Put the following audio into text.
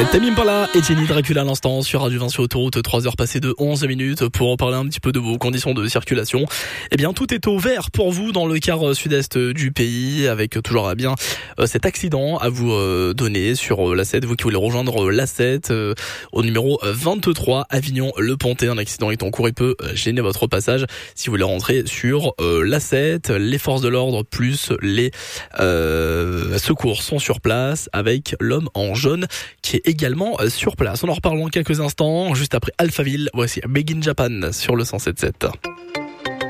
Tame Impala et Jenny Dracula à l'instant sur Radio 20 sur Autoroute, 3 heures passées de 11 minutes pour en parler un petit peu de vos conditions de circulation. Eh bien, tout est au vert pour vous dans le quart sud-est du pays avec toujours bien cet accident à vous donner sur l'A7. Vous qui voulez rejoindre l'A7 au numéro 23 Avignon-Le Pontet. Un accident est en cours et peut gêner votre passage si vous voulez rentrer sur l'A7. Les forces de l'ordre plus les secours sont sur place avec l'homme en jaune qui est également sur place. On en reparle dans quelques instants, juste après Alphaville. Voici Big in Japan sur le 107.7.